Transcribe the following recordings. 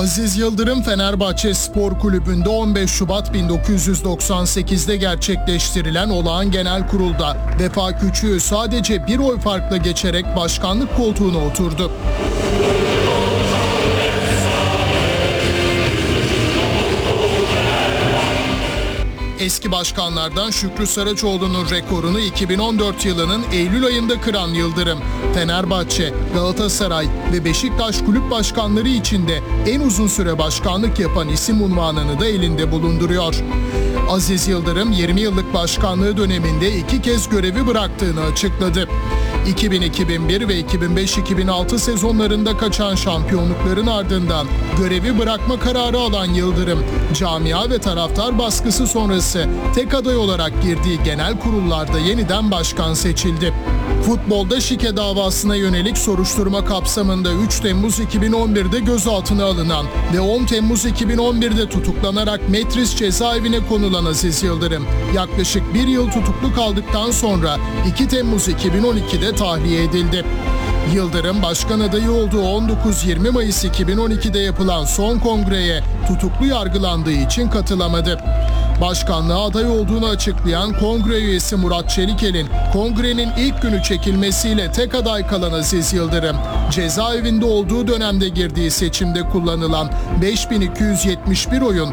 Aziz Yıldırım Fenerbahçe Spor Kulübü'nde 15 Şubat 1998'de gerçekleştirilen olağan genel kurulda Vefa Küçük'ü sadece bir oy farkla geçerek başkanlık koltuğuna oturdu. Eski başkanlardan Şükrü Saraçoğlu'nun rekorunu 2014 yılının Eylül ayında kıran Yıldırım, Fenerbahçe, Galatasaray ve Beşiktaş kulüp başkanları içinde en uzun süre başkanlık yapan isim unvanını da elinde bulunduruyor. Aziz Yıldırım 20 yıllık başkanlığı döneminde 2 kez görevi bıraktığını açıkladı. 2000-2001 ve 2005-2006 sezonlarında kaçan şampiyonlukların ardından görevi bırakma kararı alan Yıldırım, camia ve taraftar baskısı sonrası tek aday olarak girdiği genel kurullarda yeniden başkan seçildi. Futbolda şike davasına yönelik soruşturma kapsamında 3 Temmuz 2011'de gözaltına alınan ve 10 Temmuz 2011'de tutuklanarak Metris cezaevine konulan Aziz Yıldırım, yaklaşık 1 yıl tutuklu kaldıktan sonra 2 Temmuz 2012'de tahliye edildi. Yıldırım, başkan adayı olduğu 19-20 Mayıs 2012'de yapılan son kongreye tutuklu yargılandığı için katılamadı. Başkanlığa aday olduğunu açıklayan kongre üyesi Murat Çelikel'in kongrenin ilk günü çekilmesiyle tek aday kalan Aziz Yıldırım, cezaevinde olduğu dönemde girdiği seçimde kullanılan 5271 oyun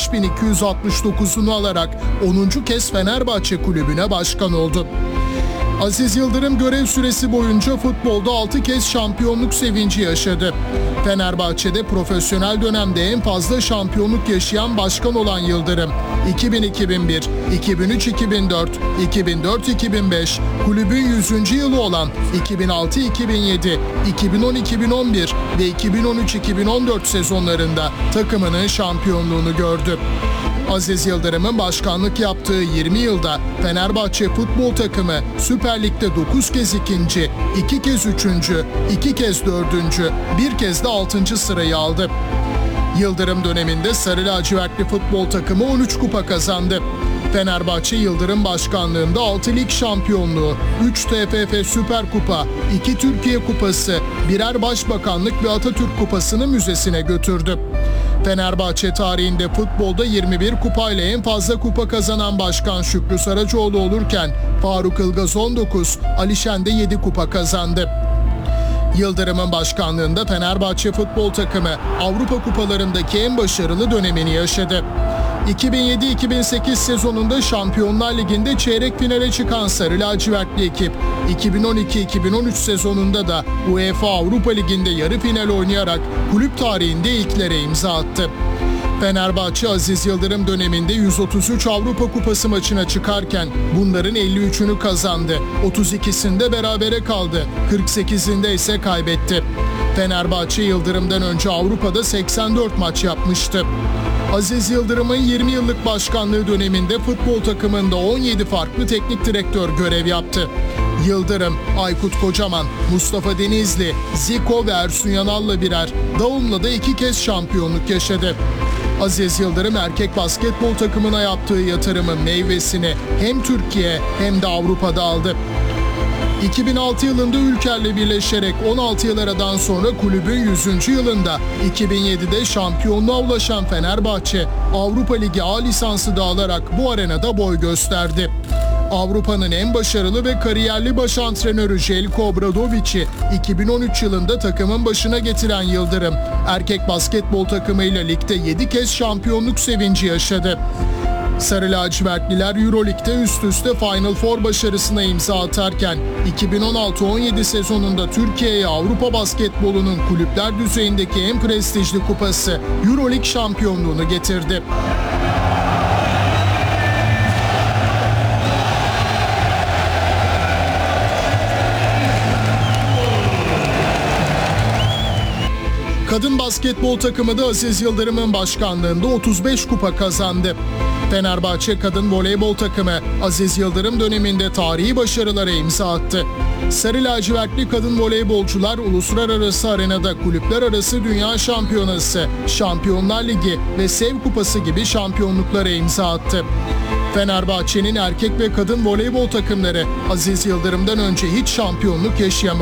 5269'unu alarak 10. kez Fenerbahçe Kulübü'ne başkan oldu. Aziz Yıldırım görev süresi boyunca futbolda 6 kez şampiyonluk sevinci yaşadı. Fenerbahçe'de profesyonel dönemde en fazla şampiyonluk yaşayan başkan olan Yıldırım, 2000-2001, 2003-2004, 2004-2005, kulübün 100. yılı olan 2006-2007, 2010-2011 ve 2013-2014 sezonlarında takımının şampiyonluğunu gördü. Aziz Yıldırım'ın başkanlık yaptığı 20 yılda Fenerbahçe futbol takımı Süper Lig'de 9 kez ikinci, 2 kez üçüncü, 2 kez dördüncü, 1 kez de 6. sırayı aldı. Yıldırım döneminde Sarı Lacivertli futbol takımı 13 kupa kazandı. Fenerbahçe Yıldırım başkanlığında 6 lig şampiyonluğu, 3 TFF Süper Kupa, 2 Türkiye Kupası, birer Başbakanlık ve Atatürk Kupası'nı müzesine götürdü. Fenerbahçe tarihinde futbolda 21 kupayla en fazla kupa kazanan başkan Şükrü Saraçoğlu olurken Faruk Ilgaz 19, Ali Şen de 7 kupa kazandı. Yıldırım'ın başkanlığında Fenerbahçe futbol takımı Avrupa kupalarındaki en başarılı dönemini yaşadı. 2007-2008 sezonunda Şampiyonlar Ligi'nde çeyrek finale çıkan Sarı Lacivertli ekip, 2012-2013 sezonunda da UEFA Avrupa Ligi'nde yarı final oynayarak kulüp tarihinde ilklere imza attı. Fenerbahçe Aziz Yıldırım döneminde 133 Avrupa Kupası maçına çıkarken bunların 53'ünü kazandı, 32'sinde berabere kaldı, 48'inde ise kaybetti. Fenerbahçe Yıldırım'dan önce Avrupa'da 84 maç yapmıştı. Aziz Yıldırım'ın 20 yıllık başkanlığı döneminde futbol takımında 17 farklı teknik direktör görev yaptı. Yıldırım, Aykut Kocaman, Mustafa Denizli, Zico ve Ersun Yanal'la birer, Davum'la da 2 kez şampiyonluk yaşadı. Aziz Yıldırım erkek basketbol takımına yaptığı yatırımın meyvesini hem Türkiye hem de Avrupa'da aldı. 2006 yılında Ülker'le birleşerek 16 yıl aradan sonra kulübün 100. yılında 2007'de şampiyonluğa ulaşan Fenerbahçe, Avrupa Ligi A lisansı da alarak bu arenada boy gösterdi. Avrupa'nın en başarılı ve kariyerli baş antrenörü Željko Obradovic'i 2013 yılında takımın başına getiren Yıldırım, erkek basketbol takımıyla ligde 7 kez şampiyonluk sevinci yaşadı. Sarı lacivertliler Euroleague'de üst üste Final Four başarısına imza atarken 2016-17 sezonunda Türkiye'ye Avrupa basketbolunun kulüpler düzeyindeki en prestijli kupası Euroleague şampiyonluğunu getirdi. Kadın basketbol takımı da Aziz Yıldırım'ın başkanlığında 35 kupa kazandı. Fenerbahçe kadın voleybol takımı Aziz Yıldırım döneminde tarihi başarılara imza attı. Sarı lacivertli kadın voleybolcular uluslararası arenada kulüpler arası dünya şampiyonası, Şampiyonlar Ligi ve Sev Kupası gibi şampiyonluklara imza attı. Fenerbahçe'nin erkek ve kadın voleybol takımları Aziz Yıldırım'dan önce hiç şampiyonluk yaşayamadı.